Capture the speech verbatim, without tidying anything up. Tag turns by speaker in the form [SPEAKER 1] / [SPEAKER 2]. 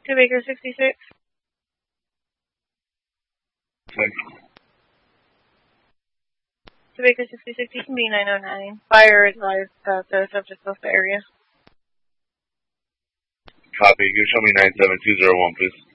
[SPEAKER 1] To Baker sixty-six.
[SPEAKER 2] Thanks.
[SPEAKER 1] To Baker sixty-six, you can be nine oh nine. Fire advised uh, the subject left the area.
[SPEAKER 2] Copy. You can show me nine seven two zero one, please.